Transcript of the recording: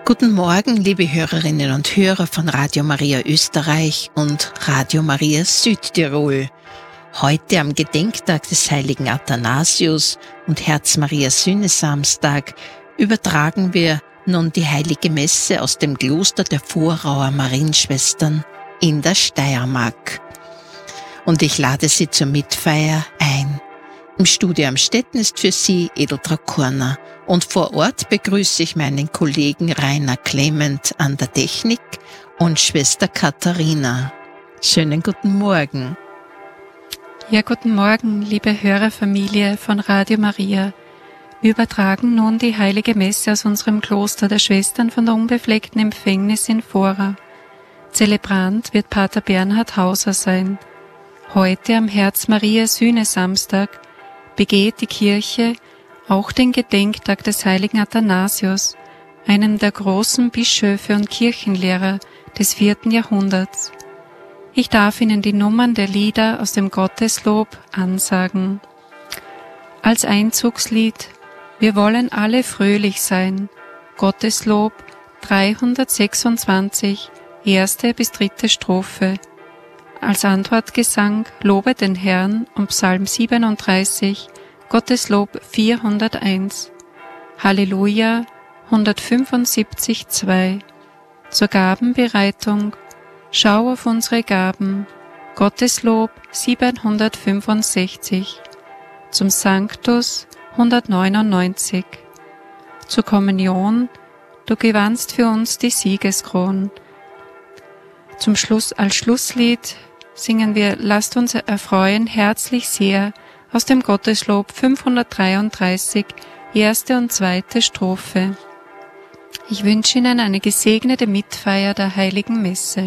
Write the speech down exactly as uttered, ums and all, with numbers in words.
Guten Morgen, liebe Hörerinnen und Hörer von Radio Maria Österreich und Radio Maria Südtirol. Heute am Gedenktag des heiligen Athanasius und Herz Maria Sühne-Samstag übertragen wir nun die heilige Messe aus dem Kloster der Vorauer Marienschwestern in der Steiermark. Und ich lade Sie zur Mitfeier ein. Im Studio am Stetten ist für Sie Edeltraud Korner und vor Ort begrüße ich meinen Kollegen Rainer Clement an der Technik und Schwester Katharina. Schönen guten Morgen. Ja, guten Morgen, liebe Hörerfamilie von Radio Maria. Wir übertragen nun die heilige Messe aus unserem Kloster der Schwestern von der unbefleckten Empfängnis in Vorau. Zelebrant wird Pater Bernhard Hauser sein. Heute am Herz Maria Sühne-Samstag begeht die Kirche auch den Gedenktag des heiligen Athanasius, einem der großen Bischöfe und Kirchenlehrer des vierten Jahrhunderts. Ich darf Ihnen die Nummern der Lieder aus dem Gotteslob ansagen. Als Einzugslied Wir wollen alle fröhlich sein, Gotteslob dreihundertsechsundzwanzig, erste bis dritte Strophe. Als Antwortgesang Lobe den Herrn und Psalm siebenunddreißig, Gotteslob vierhunderteins, Halleluja hundertfünfundsiebzig zwei. Zur Gabenbereitung Schau auf unsere Gaben, Gotteslob siebenhundertfünfundsechzig, zum Sanctus hundertneunundneunzig. Zur Kommunion Du gewannst für uns die Siegeskron. Zum Schluss als Schlusslied singen wir Lasst uns erfreuen herzlich sehr aus dem Gotteslob fünfhundertdreiunddreißig, erste und zweite Strophe. Ich wünsche Ihnen eine gesegnete Mitfeier der heiligen Messe.